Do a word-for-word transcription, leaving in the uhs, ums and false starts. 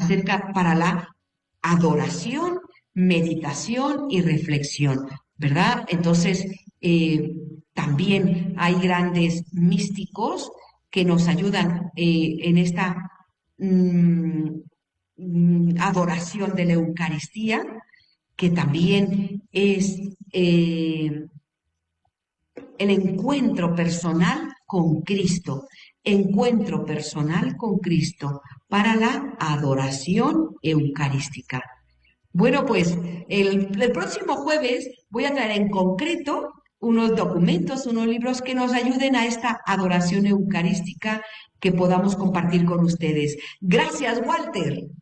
acerca para la adoración, meditación y reflexión, ¿verdad? Entonces, eh, también hay grandes místicos que nos ayudan eh, en esta mm, mm, adoración de la Eucaristía, que también es eh, el encuentro personal con Cristo, encuentro personal con Cristo para la adoración eucarística. Bueno, pues el, el próximo jueves voy a traer en concreto unos documentos, unos libros que nos ayuden a esta adoración eucarística que podamos compartir con ustedes. Gracias, Walter.